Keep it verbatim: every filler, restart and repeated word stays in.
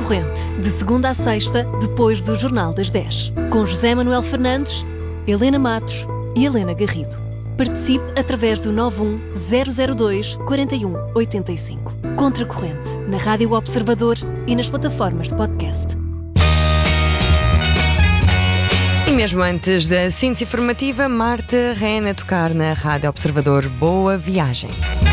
Contracorrente, de segunda a sexta, depois do Jornal das dez. Com José Manuel Fernandes, Helena Matos e Helena Garrido. Participe através do nove um zero zero dois quatro um oito cinco. Contracorrente, na Rádio Observador e nas plataformas de podcast. E mesmo antes da síntese informativa, Marta Rena a tocar na Rádio Observador. Boa viagem.